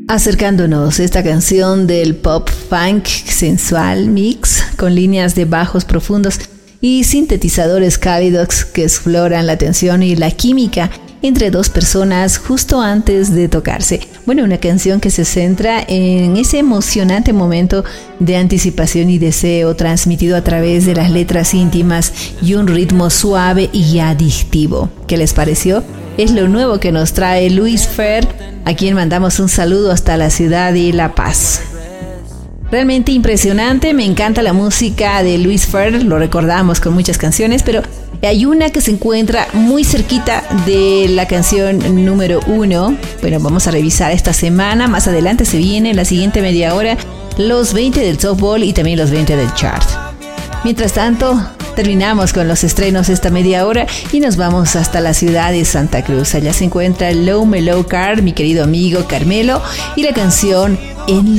Acercándonos esta canción del pop funk sensual mix con líneas de bajos profundos y sintetizadores cálidos que exploran la tensión y la química entre dos personas justo antes de tocarse. Bueno, una canción que se centra en ese emocionante momento de anticipación y deseo transmitido a través de las letras íntimas y un ritmo suave y adictivo. ¿Qué les pareció? Es lo nuevo que nos trae Luis Fer, a quien mandamos un saludo hasta la ciudad de La Paz. Realmente impresionante, me encanta la música de Luis Fer, lo recordamos con muchas canciones, pero hay una que se encuentra muy cerquita de la canción número 1. Bueno, vamos a revisar esta semana, más adelante se viene en la siguiente media hora los 20 del softball y también los 20 del chart. Mientras tanto, terminamos con los estrenos esta media hora y nos vamos hasta la ciudad de Santa Cruz. Allá se encuentra Low Mellow Car, mi querido amigo Carmelo, y la canción En